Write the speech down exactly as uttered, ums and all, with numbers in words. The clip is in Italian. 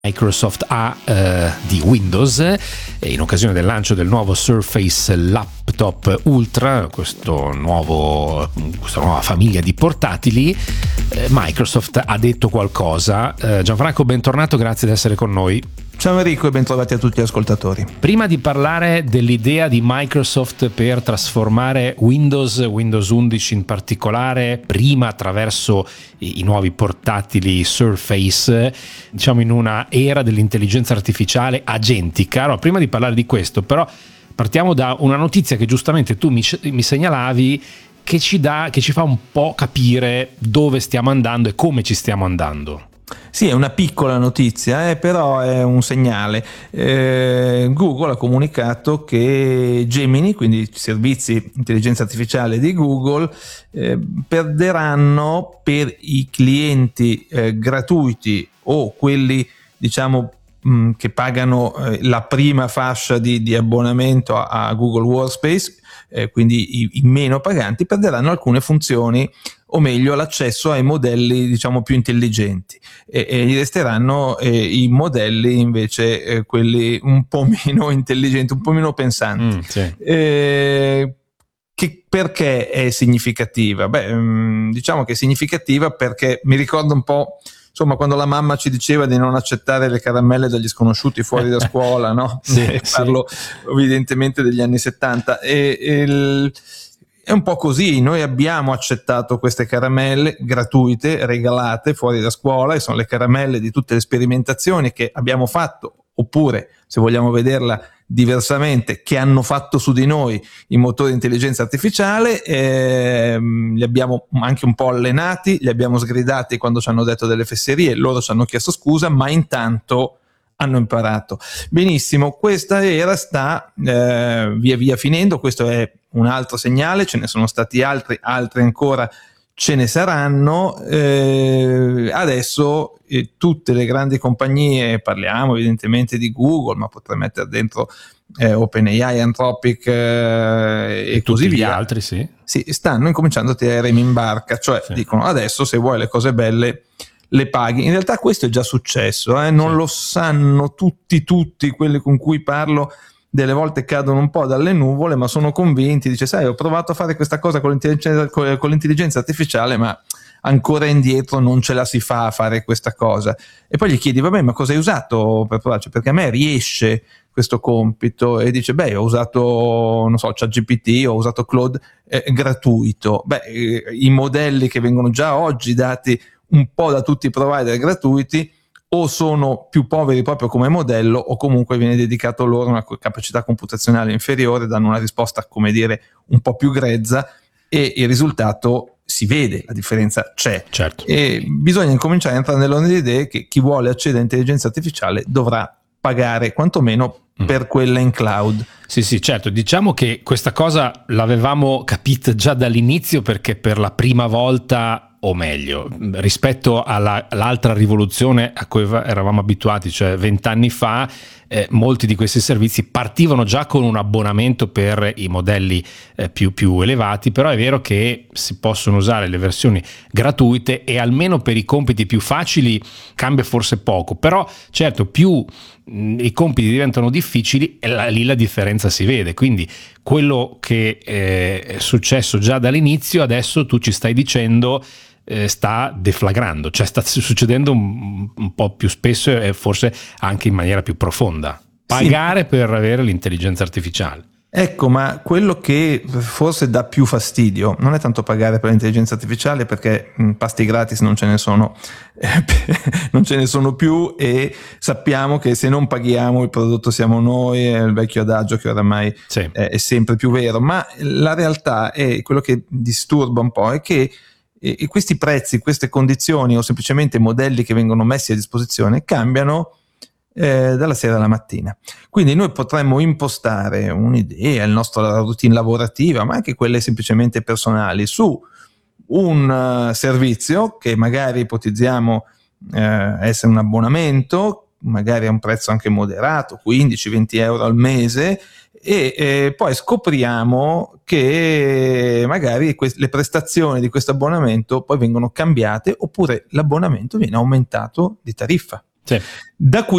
Microsoft ha eh, di Windows e in occasione del lancio del nuovo Surface Laptop Ultra, questo nuovo, questa nuova famiglia di portatili, eh, Microsoft ha detto qualcosa. eh, Gianfranco, bentornato, grazie di essere con noi. Ciao Enrico e bentrovati a tutti gli ascoltatori. Prima di parlare dell'idea di Microsoft per trasformare Windows, Windows undici in particolare, prima attraverso i, i nuovi portatili Surface, diciamo in una era dell'intelligenza artificiale agentica, no, prima di parlare di questo però partiamo da una notizia che giustamente tu mi, mi segnalavi, che ci dà, che ci fa un po' capire dove stiamo andando e come ci stiamo andando. Sì, è una piccola notizia, eh, però è un segnale. Eh, Google ha comunicato che Gemini, quindi i servizi intelligenza artificiale di Google, eh, perderanno per i clienti eh, gratuiti o quelli, diciamo, mh, che pagano eh, la prima fascia di, di abbonamento a, a Google Workspace, eh, quindi i, i meno paganti, perderanno alcune funzioni, o meglio l'accesso ai modelli, diciamo, più intelligenti, e, e gli resteranno eh, i modelli invece eh, quelli un po' meno intelligenti, un po' meno pensanti. Mm, sì. eh, che perché è significativa? Beh, mh, diciamo che è significativa perché mi ricorda un po', insomma, quando la mamma ci diceva di non accettare le caramelle dagli sconosciuti fuori da scuola, no? Sì, Parlo sì. evidentemente degli anni settanta. E, e il, è un po' così, noi abbiamo accettato queste caramelle gratuite, regalate fuori da scuola, e sono le caramelle di tutte le sperimentazioni che abbiamo fatto, oppure, se vogliamo vederla diversamente, che hanno fatto su di noi i motori di intelligenza artificiale. Eh, li abbiamo anche un po' allenati, li abbiamo sgridati quando ci hanno detto delle fesserie, loro ci hanno chiesto scusa, ma intanto hanno imparato. Benissimo, questa era sta eh, via via finendo. Questo è un altro segnale, ce ne sono stati altri, altri ancora ce ne saranno. Eh, adesso eh, tutte le grandi compagnie, parliamo evidentemente di Google, ma potrei mettere dentro eh, OpenAI, Anthropic eh, e, e così tutti via. Gli altri, sì. Sì, stanno incominciando a tirare in barca, cioè sì. dicono adesso se vuoi le cose belle le paghi. In realtà questo è già successo, eh? Non sì. Lo sanno tutti, tutti quelli con cui parlo, delle volte cadono un po' dalle nuvole, ma sono convinti, dice sai, ho provato a fare questa cosa con l'intelligenza, con l'intelligenza artificiale, ma ancora indietro non ce la si fa a fare questa cosa. E poi gli chiedi, vabbè, ma cosa hai usato per provarci? Perché a me riesce questo compito, e dice, beh, ho usato, non so, ChatGPT, ho usato Claude, eh, gratuito. Beh, eh, i modelli che vengono già oggi dati un po' da tutti i provider gratuiti o sono più poveri proprio come modello, o comunque viene dedicato loro una capacità computazionale inferiore, danno una risposta, come dire, un po' più grezza, e il risultato si vede, la differenza c'è. Certo. E bisogna incominciare a entrare nell'onda di idee che chi vuole accedere all'intelligenza artificiale dovrà pagare quantomeno mm. per quella in cloud. Sì, sì, certo. Diciamo che questa cosa l'avevamo capita già dall'inizio, perché per la prima volta, o meglio, rispetto alla, all'altra rivoluzione a cui eravamo abituati, cioè vent'anni fa, eh, molti di questi servizi partivano già con un abbonamento per i modelli eh, più, più elevati, però è vero che si possono usare le versioni gratuite e almeno per i compiti più facili cambia forse poco, però certo più mh, i compiti diventano difficili e la, lì la differenza si vede, quindi quello che eh, è successo già dall'inizio adesso tu ci stai dicendo eh, sta deflagrando, cioè sta succedendo un, un po' più spesso e forse anche in maniera più profonda. Pagare sì. per avere l'intelligenza artificiale. Ecco, ma quello che forse dà più fastidio non è tanto pagare per l'intelligenza artificiale, perché mh, pasti gratis non ce ne sono eh, non ce ne sono più, e sappiamo che se non paghiamo il prodotto siamo noi, è il vecchio adagio che oramai sì. è, è sempre più vero. Ma la realtà è, quello che disturba un po' è che e questi prezzi, queste condizioni o semplicemente modelli che vengono messi a disposizione cambiano eh, dalla sera alla mattina. Quindi noi potremmo impostare un'idea, la nostra routine lavorativa, ma anche quelle semplicemente personali, su un uh, servizio che magari ipotizziamo eh, essere un abbonamento, magari a un prezzo anche moderato, quindici venti euro al mese, e eh, poi scopriamo che magari que- le prestazioni di questo abbonamento poi vengono cambiate, oppure l'abbonamento viene aumentato di tariffa. Sì. Da cui